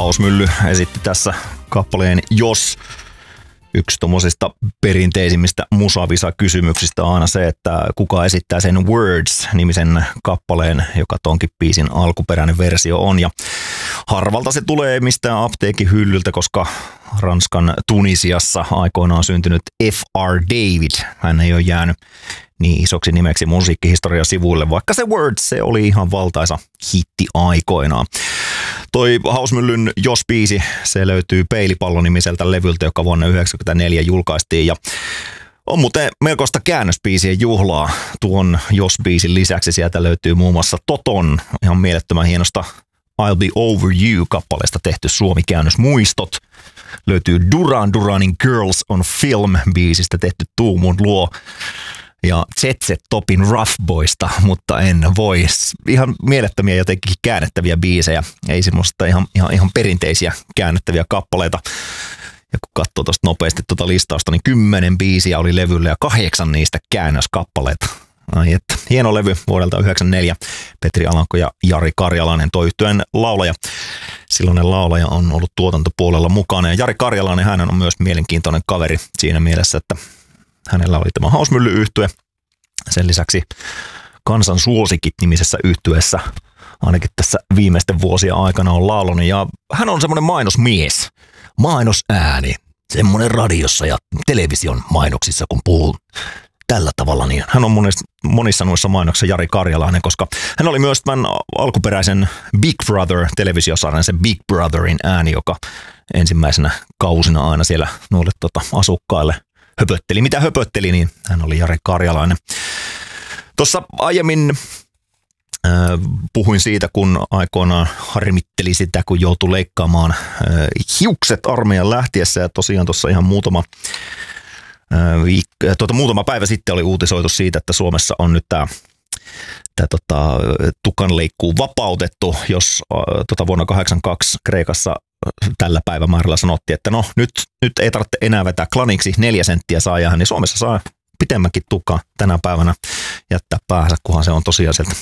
Hausmylly esitti tässä kappaleen Jos. Yksi tommosista perinteisimmistä musavisa-kysymyksistä on aina se, että kuka esittää sen Words-nimisen kappaleen, joka tonkin biisin alkuperäinen versio on. Ja harvalta se tulee mistään apteekin hyllyltä, koska Ranskan Tunisiassa aikoinaan syntynyt F.R. David, hän ei ole jäänyt niin isoksi nimeksi musiikkihistorian sivuille, vaikka se Words, se oli ihan valtaisa hitti aikoinaan. Toi Hausmyllyn Jos-biisi, se löytyy Peilipallo-nimiseltä levyltä, joka vuonna 1994 julkaistiin ja on muuten melkoista käännösbiisien juhlaa. Tuon Jos-biisin lisäksi sieltä löytyy muun muassa Toton ihan mielettömän hienosta I'll Be Over You-kappaleesta tehty suomikäännös Muistot. Löytyy Duran Duranin Girls on Film-biisistä tehty Tuumun luo. Ja ZZ Topin Rough Boysta, mutta en voi. Ihan mielettömiä jotenkin käännettäviä biisejä. Ei semmoista ihan perinteisiä käännettäviä kappaleita. Ja kun katsoo tuosta nopeasti tuota listausta, niin 10 biisiä oli levyllä ja 8 niistä käännöskappaleita. Ai että, hieno levy vuodelta 1994. Petri Alanko ja Jari Karjalainen, toi yhtyeen laulaja. Silloinen laulaja on ollut tuotantopuolella mukana. Ja Jari Karjalainen, hän on myös mielenkiintoinen kaveri siinä mielessä, että hänellä oli tämä Hausmylly-yhtye. Sen lisäksi Kansan suosikit -nimisessä yhtyeessä ainakin tässä viimeisten vuosien aikana on laulunut. Ja hän on semmoinen mainosmies, mainosääni, semmoinen radiossa ja television mainoksissa, kun puhuu tällä tavalla. Niin hän on monissa noissa mainoksissa Jari Karjalainen, koska hän oli myös tämän alkuperäisen Big Brother-televisiosarjan, se Big Brotherin ääni, joka ensimmäisenä kausina aina siellä noille asukkaille höpötteli. Mitä höpötteli, niin hän oli Jari Karjalainen. Tuossa aiemmin puhuin siitä, kun aikoinaan harmitteli sitä, kun joutui leikkaamaan hiukset armeijan lähtiessä. Ja tosiaan tuossa ihan muutama päivä sitten oli uutisoitu siitä, että Suomessa on nyt tämä tukanleikkuu vapautettu, jos vuonna 1982 Kreikassa tällä päivämäärällä sanottiin, että no nyt ei tarvitse enää vetää klaniksi 4 senttiä saajahan, niin Suomessa saa pitemmänkin tukan tänä päivänä jättää päänsä, kunhan se on tosiaan sieltä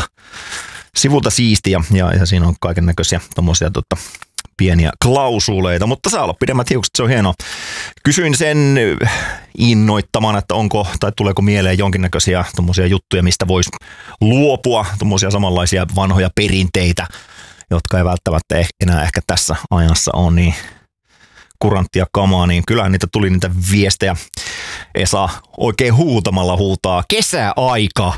sivulta siistiä ja siinä on kaiken näköisiä tommosia pieniä klausuleita, mutta saa olla pidemmät hiukset, se on hienoa. Kysyin sen innoittamana, että onko tai tuleeko mieleen jonkinnäköisiä tommosia juttuja, mistä voisi luopua, tommosia samanlaisia vanhoja perinteitä, jotka ei välttämättä enää ehkä tässä ajassa ole niin kuranttia kamaa, niin kyllähän niitä viestejä. Esa oikein huutamalla huutaa, kesäaika!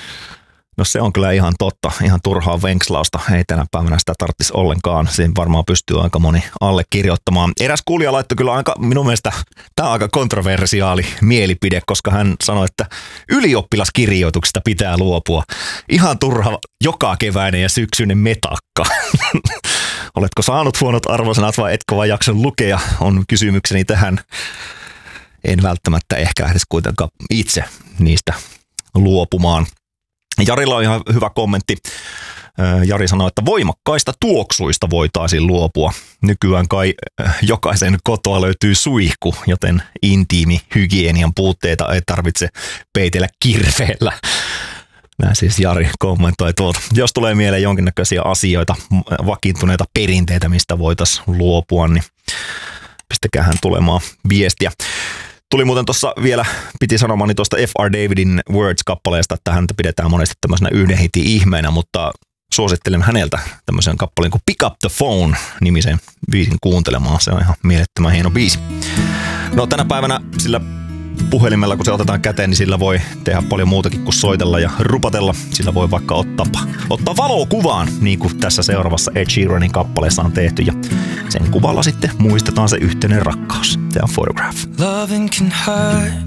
No se on kyllä ihan totta, ihan turhaa venkslausta, ei tänä päivänä sitä tarvitsisi ollenkaan, siinä varmaan pystyy aika moni allekirjoittamaan. Eräs kuulija laittoi kyllä minun mielestä, tämä on aika kontroversiaali mielipide, koska hän sanoi, että ylioppilaskirjoituksista pitää luopua. Ihan turha joka keväinen ja syksyinen metakka. Oletko saanut huonot arvosanat vai etkö vaan jaksa lukea, on kysymykseni tähän. En välttämättä ehkä edes kuitenkaan itse niistä luopumaan. Jarilla on ihan hyvä kommentti. Jari sanoi, että voimakkaista tuoksuista voitaisiin luopua. Nykyään kai jokaisen kotoa löytyy suihku, joten intiimi hygienian puutteita ei tarvitse peitellä kirveellä. Näin siis Jari kommentoi tuolta. Jos tulee mieleen jonkinnäköisiä asioita, vakiintuneita perinteitä, mistä voitaisiin luopua, niin pistäkäähän tulemaan viestiä. Tuli muuten tuossa vielä, piti sanomani tuosta F.R. Davidin Words-kappaleesta, että häntä pidetään monesti tämmöisenä yhden hitin ihmeenä, mutta suosittelen häneltä tämmöisen kappaleen kuin Pick Up the Phone-nimisen biisin kuuntelemaan. Se on ihan mielettömän hieno biisi. No tänä päivänä sillä puhelimella, kun se otetaan käteen, niin sillä voi tehdä paljon muutakin kuin soitella ja rupatella. Sillä voi vaikka ottaa valokuvaan, niin kuin tässä seuraavassa Ed Sheeranin kappaleessa on tehty. Ja sen kuvalla sitten muistetaan se yhteinen rakkaus. Tämä on Photograph. Loving can hurt,